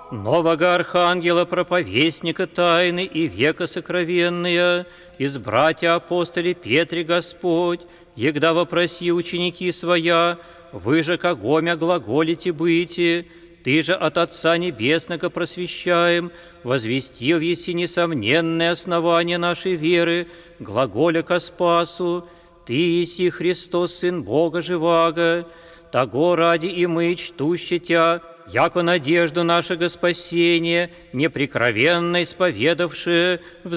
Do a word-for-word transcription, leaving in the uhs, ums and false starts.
нового архангела, проповестника тайны и века сокровенные, из братья апостоли Петре Господь, егда вопроси ученики своя, вы же когомя глаголите быти, ты же от Отца Небесного просвещаем, возвестил еси несомненное основание нашей веры, глаголя ко спасу, ты еси Христос, Сын Бога живаго, того ради и мы, чтуще Тя, яко надежду нашего спасения, непрекровенно исповедавшие в